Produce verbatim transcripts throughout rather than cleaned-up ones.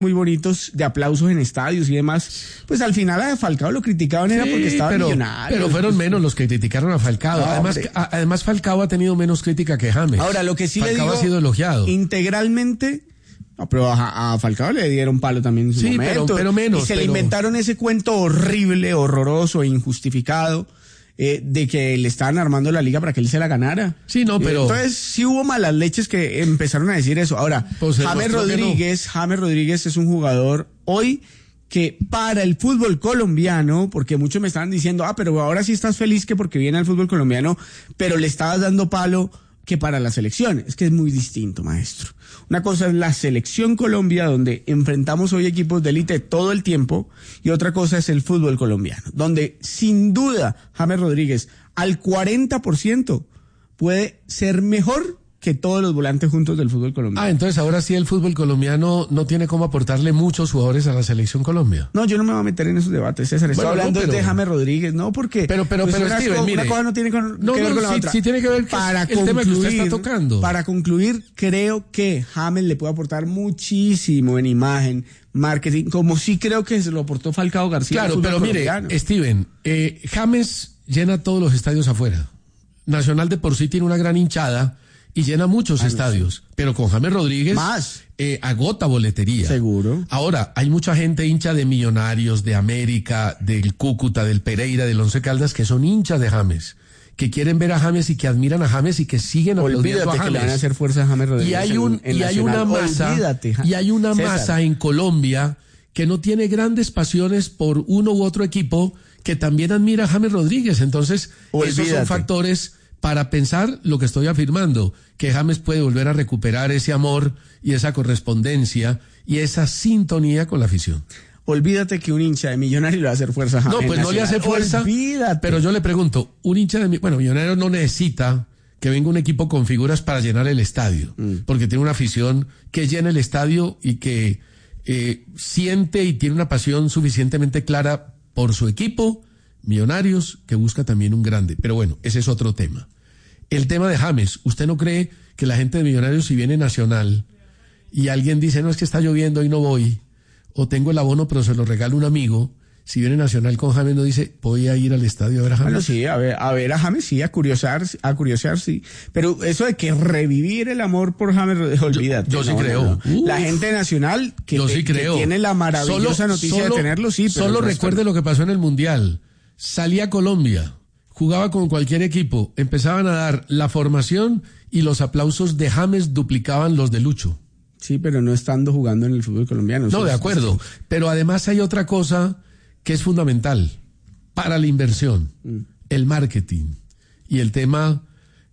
muy bonitos de aplausos en estadios y demás, pues al final a Falcao lo criticaban era Sí, porque estaba pero, millonario. pero fueron menos los que criticaron a Falcao. No, además, hombre. a- además Falcao ha tenido menos crítica que James. Ahora, lo que sí Falcao le digo, ha sido elogiado. integralmente, no, pero a, a Falcao le dieron palo también en su Sí, momento. pero- pero menos, Y se le pero- inventaron ese cuento horrible, horroroso e injustificado eh, de que le estaban armando la liga para que él se la ganara. Sí, no, pero- Entonces, sí hubo malas leches que empezaron a decir eso. Ahora, Pues se James demostró que no. Rodríguez, James Rodríguez es un jugador hoy que para el fútbol colombiano, porque muchos me estaban diciendo, ah, pero ahora sí estás feliz que porque viene al fútbol colombiano, pero le estabas dando palo que para la selección. Es que es muy distinto, maestro. Una cosa es la selección Colombia, donde enfrentamos hoy equipos de élite todo el tiempo, y otra cosa es el fútbol colombiano, donde sin duda James Rodríguez al cuarenta por ciento puede ser mejor que todos los volantes juntos del fútbol colombiano. Ah, entonces ahora sí el fútbol colombiano no tiene cómo aportarle muchos jugadores a la selección Colombia. No, yo no me voy a meter en esos debates, César. Estoy Bueno, no, hablando pero- de James Rodríguez, no, porque Pero, pero, pues pero, una, Steven, co- mire. una cosa no tiene con- No, que ver no, con la sí- otra. sí tiene que ver que para es el tema que usted está concluir- tocando. Para concluir, creo que James le puede aportar muchísimo en imagen, marketing, como sí creo que se lo aportó Falcao García. al Claro, fútbol pero mire, colombiano. Steven, eh, James llena todos los estadios afuera. Nacional de por sí tiene una gran hinchada y llena muchos Ah, no, estadios, pero con James Rodríguez Más. eh, agota boletería. Seguro. Ahora, hay mucha gente hincha de Millonarios, de América, del Cúcuta, del Pereira, del Once Caldas, que son hinchas de James, que quieren ver a James y que admiran a James y que siguen aplaudiendo Olvídate a que le van a James. hacer fuerza a James Rodríguez. Y hay en- un en y hay una Nacional. masa Olvídate, Ja- y hay una César. masa en Colombia que no tiene grandes pasiones por uno u otro equipo que también admira a James Rodríguez. Entonces, esos son Olvídate. factores para pensar lo que estoy afirmando, que James puede volver a recuperar ese amor y esa correspondencia y esa sintonía con la afición. Olvídate que un hincha de Millonario le va a hacer fuerza a James. No, pues no le hace fuerza. Olvídate. Pero yo le pregunto, un hincha de mi- bueno, Millonarios no necesita que venga un equipo con figuras para llenar el estadio, porque tiene una afición que llena el estadio y que eh, siente y tiene una pasión suficientemente clara por su equipo, Millonarios, que busca también un grande. Pero bueno, ese es otro tema. El tema de James, ¿usted no cree que la gente de Millonarios, si viene Nacional y alguien dice, no, es que está lloviendo y no voy, o tengo el abono pero se lo regalo un amigo, si viene Nacional con James no dice, voy a ir al estadio a ver a James? Bueno, sí, a ver, a ver a James, sí, a curiosear, a curiosear, sí. Pero eso de que revivir el amor por James Rodríguez, olvídate. yo sí no, creo. no, no. Uf. La gente nacional que, Yo te- sí que creo. tiene la maravillosa Solo- noticia solo- de tenerlo, sí. Pero Solo el resto recuerde lo que pasó en el Mundial. Salía a Colombia, jugaba con cualquier equipo, empezaban a dar la formación y los aplausos de James duplicaban los de Lucho. no. Sí, pero no estando jugando en el fútbol colombiano. No, Eso de es- acuerdo. Pero además hay otra cosa que es fundamental para la inversión, el marketing y el tema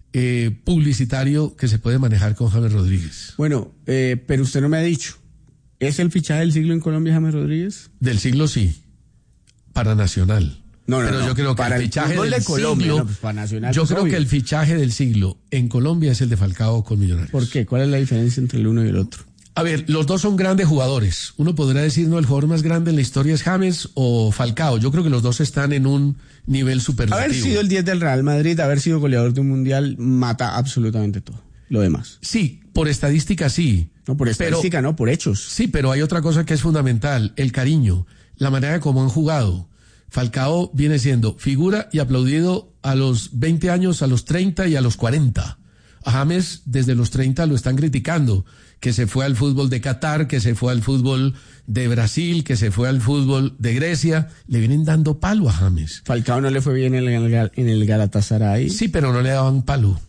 eh, publicitario que se puede manejar con James Rodríguez. Bueno, eh, pero usted no me ha dicho, ¿es el fichaje del siglo en Colombia James Rodríguez? Del siglo sí, para Nacional. No, no, Pero no. yo creo que Para el el fichaje fútbol del de Colombia, siglo, no, pues para Nacional, yo pues, creo obvio. que el fichaje del siglo en Colombia es el de Falcao con Millonarios. ¿Por qué? ¿Cuál es la diferencia entre el uno y el otro? A ver, los dos son grandes jugadores. Uno podrá decir, no, el jugador más grande en la historia es James o Falcao. Yo creo que los dos están en un nivel superlativo. Haber sido el diez del Real Madrid, haber sido goleador de un mundial, mata absolutamente todo. Lo demás. Sí, por estadística sí. No por Pero- estadística, no, por hechos. Sí, pero hay otra cosa que es fundamental, el cariño, la manera como han jugado. Falcao viene siendo figura y aplaudido a los veinte años, a los treinta y a los cuarenta. A James desde los treinta lo están criticando, que se fue al fútbol de Qatar, que se fue al fútbol de Brasil, que se fue al fútbol de Grecia. Le vienen dando palo a James. Falcao no le fue bien en el, Gal- en el Galatasaray. Sí, pero no le daban palo.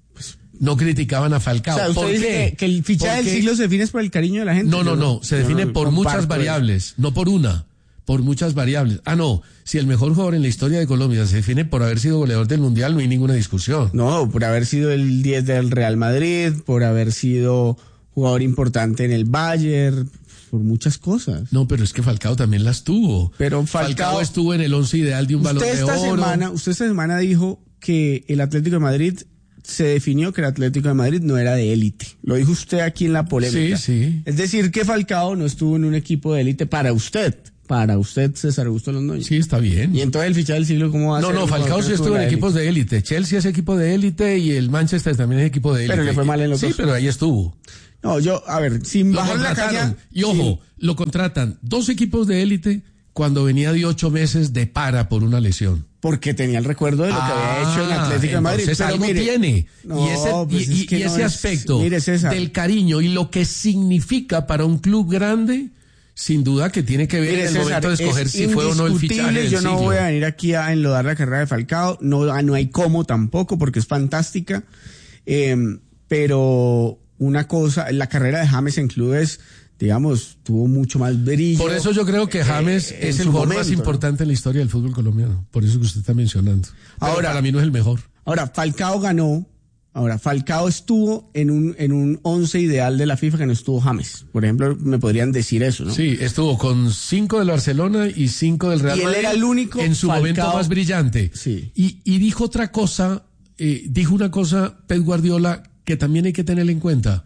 No criticaban a Falcao. O sea, usted ¿Por dice qué? que, que el fichaje del Porque- siglo se define por el cariño de la gente. No, no, Yo no, se define yo no por muchas comparto variables, no por una, por muchas variables. Ah, no, si el mejor jugador en la historia de Colombia se define por haber sido goleador del Mundial, no hay ninguna discusión. eso. No, por haber sido el diez del Real Madrid, por haber sido jugador importante en el Bayern, por muchas cosas. No, pero es que Falcao también las tuvo. Pero Falcao- estuvo en el once ideal de un balón Usted de esta oro. semana, usted esta semana dijo que el Atlético de Madrid se definió que el Atlético de Madrid no era de élite. Lo dijo usted aquí en la polémica. Sí, sí. Es decir, que Falcao no estuvo en un equipo de élite para usted. Para usted, César Augusto Londoño. Sí, está bien. Y entonces el fichaje del siglo, ¿cómo va a No, ser? no, un Falcao jugador sí que estuvo en la equipos de élite. Chelsea es equipo de élite y el Manchester también es equipo de élite. Pero le fue mal en los Sí, dos. pero ahí estuvo. No, yo, a ver, sin Lo bajar la contrataron. caña. Y ojo, sí. lo contratan dos equipos de élite cuando venía de ocho meses de para por una lesión. Porque tenía el recuerdo de lo ah, que había hecho en Atlético de Madrid. Entonces Pero algo mire, tiene. no, y ese, pues y, es que y no ese es- aspecto mire, César, del cariño y lo que significa para un club grande, sin duda que tiene que ver mire, en el César, momento de escoger es si fue o no el fichaje indiscutible. del Yo no siglo. voy a venir aquí a enlodar la carrera de Falcao. No, ah, no hay cómo tampoco, porque es fantástica. Eh, pero una cosa, la carrera de James en clubes, digamos, tuvo mucho más brillo. Por eso yo creo que James eh, en es el su jugador momento, más ¿no? importante en la historia del fútbol colombiano. Por eso que usted está mencionando. Pero Ahora- para mí no es el mejor. Ahora, Falcao ganó. Ahora, Falcao estuvo en un, en un once ideal de la FIFA que no estuvo James. Por ejemplo, me podrían decir eso, ¿no? Sí, estuvo con cinco del Barcelona y cinco del Real Y él Madrid. era el único en su Falcao- momento más brillante. Sí. Y, y dijo otra cosa, eh, dijo una cosa Pep Guardiola que también hay que tener en cuenta.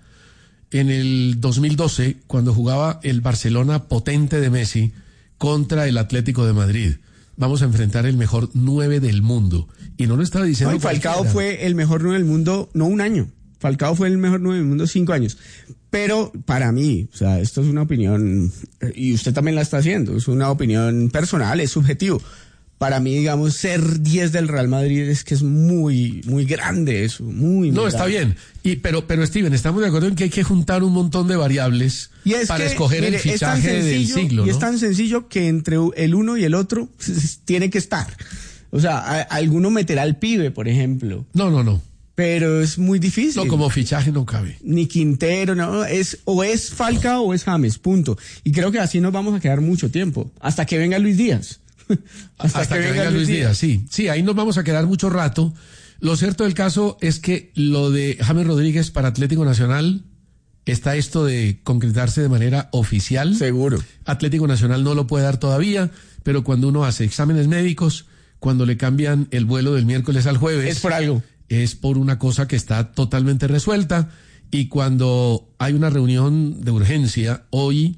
En el dos mil doce, cuando jugaba el Barcelona potente de Messi contra el Atlético de Madrid, vamos a enfrentar el mejor nueve del mundo. Y no lo estaba diciendo No, y Falcao cualquiera. fue el mejor nueve del mundo, no un año. Falcao fue el mejor nueve del mundo cinco años. Pero para mí, o sea, esto es una opinión, eh, y usted también la está haciendo, es una opinión personal, es subjetivo. Para mí, digamos, ser diez del Real Madrid es que es muy, muy grande eso, muy, muy No, está grande. bien. Y, pero, pero Steven, estamos de acuerdo en que hay que juntar un montón de variables Y es para que, escoger mire, el es tan fichaje del sencillo, siglo, Y ¿no? es tan sencillo que entre el uno y el otro tiene que estar. O sea, a- alguno meterá al pibe, por ejemplo, No, no, no. pero es muy difícil. No, como fichaje no cabe. Ni Quintero, no, es o es Falcao o es James, punto. Y creo que así nos vamos a quedar mucho tiempo, hasta que venga Luis Díaz. Hasta, que, venga Luis Díaz, sí. Sí, ahí nos vamos a quedar mucho rato. Lo cierto del caso es que lo de James Rodríguez para Atlético Nacional está esto de concretarse de manera oficial. Seguro. Atlético Nacional no lo puede dar todavía, pero cuando uno hace exámenes médicos, cuando le cambian el vuelo del miércoles al jueves, Es por algo. es por una cosa que está totalmente resuelta. Y cuando hay una reunión de urgencia hoy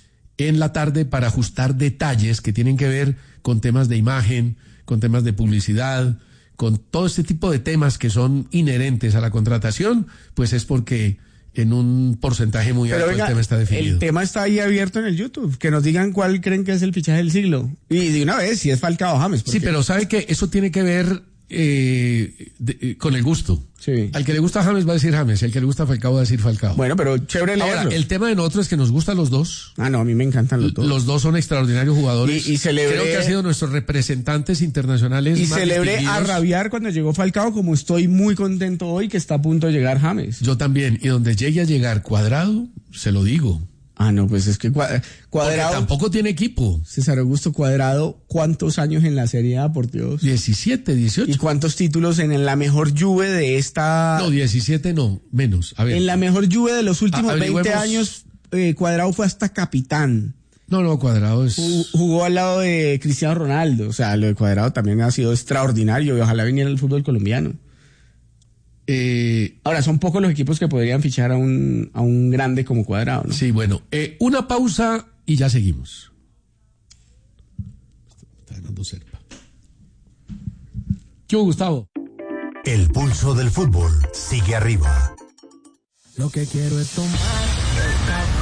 en la tarde para ajustar detalles que tienen que ver con temas de imagen, con temas de publicidad, con todo este tipo de temas que son inherentes a la contratación, pues es porque en un porcentaje muy Pero alto venga, el tema está definido. el tema está ahí abierto en el YouTube. Que nos digan cuál creen que es el fichaje del siglo. Y de una vez, si es Falcao o James. Sí, pero sabe que eso tiene que ver eh, de- eh, con el gusto. Sí. Al que le gusta James va a decir James, y al que le gusta Falcao va a decir Falcao. Bueno, pero chévere leerlo. Ahora, el tema de nosotros es que nos gustan los dos. Ah, no, a mí me encantan los dos. Los dos son extraordinarios jugadores. Y- y celebré- Creo que han sido nuestros representantes internacionales Y más celebré a distinguidos. rabiar cuando llegó Falcao, como estoy muy contento hoy que está a punto de llegar James. Yo también. Y donde llegue a llegar Cuadrado, se lo digo. Ah, no, pues es que Cua- Porque Cuadrado, tampoco tiene equipo. César Augusto Cuadrado, ¿cuántos años en la Serie A, por Dios? diecisiete, dieciocho. ¿Y cuántos títulos en, en la mejor Juve de esta... No, diecisiete no, menos. A ver. en la mejor Juve de los últimos A- veinte averigüemos. años, eh, Cuadrado fue hasta capitán. No, no, Cuadrado es... Ju- Jugó al lado de Cristiano Ronaldo. O sea, lo de Cuadrado también ha sido extraordinario y ojalá viniera el fútbol colombiano. Eh, Ahora, son pocos los equipos que podrían fichar a un, a un grande como Cuadrado, ¿no? sí, bueno. eh, una pausa y ya seguimos. Está ganando Serpa. ¿Qué hubo, Gustavo? El pulso del fútbol sigue arriba. Lo que quiero es tomar